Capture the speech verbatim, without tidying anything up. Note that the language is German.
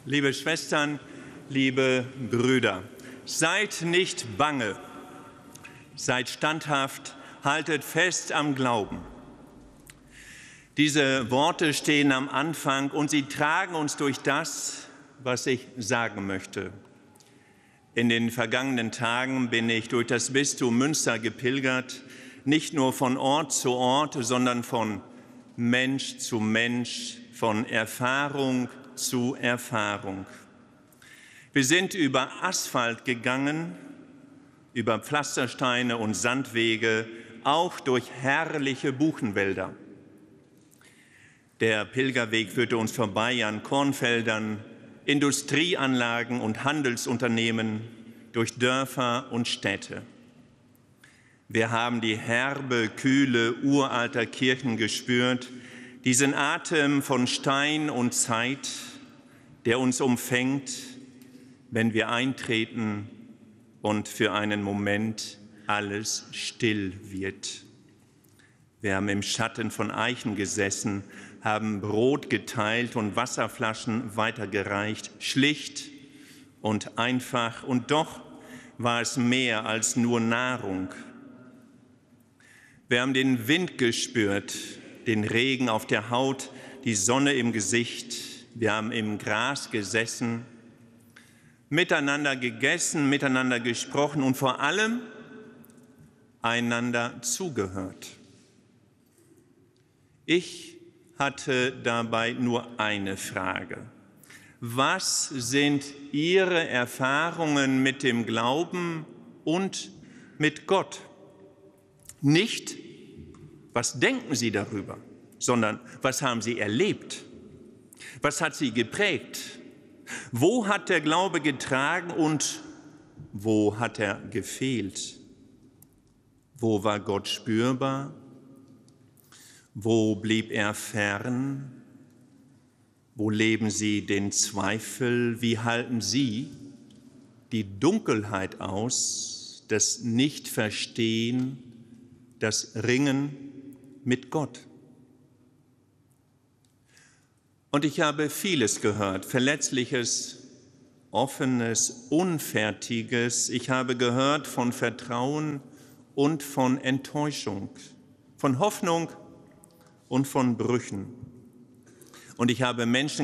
Liebe Schwestern, liebe Brüder, seid nicht bange, seid standhaft, haltet fest am Glauben. Diese Worte stehen am Anfang und sie tragen uns durch das, was ich sagen möchte. In den vergangenen Tagen bin ich durch das Bistum Münster gepilgert, nicht nur von Ort zu Ort, sondern von Mensch zu Mensch, von Erfahrung zu Erfahrung. Wir sind über Asphalt gegangen, über Pflastersteine und Sandwege, auch durch herrliche Buchenwälder. Der Pilgerweg führte uns vorbei an Kornfeldern, Industrieanlagen und Handelsunternehmen, durch Dörfer und Städte. Wir haben die herbe Kühle uralter Kirchen gespürt, diesen Atem von Stein und Zeit, der uns umfängt, wenn wir eintreten und für einen Moment alles still wird. Wir haben im Schatten von Eichen gesessen, haben Brot geteilt und Wasserflaschen weitergereicht, schlicht und einfach. Und doch war es mehr als nur Nahrung. Wir haben den Wind gespürt, den Regen auf der Haut, die Sonne im Gesicht. Wir haben im Gras gesessen, miteinander gegessen, miteinander gesprochen und vor allem einander zugehört. Ich hatte dabei nur eine Frage. Was sind Ihre Erfahrungen mit dem Glauben und mit Gott? Nicht, was denken Sie darüber, sondern was haben Sie erlebt? Was hat Sie geprägt? Wo hat der Glaube getragen und wo hat er gefehlt? Wo war Gott spürbar? Wo blieb er fern? Wo leben Sie den Zweifel? Wie halten Sie die Dunkelheit aus, das Nichtverstehen, das Ringen mit Gott? Und ich habe vieles gehört, Verletzliches, Offenes, Unfertiges. Ich habe gehört von Vertrauen und von Enttäuschung, von Hoffnung und von Brüchen. Und ich habe Menschen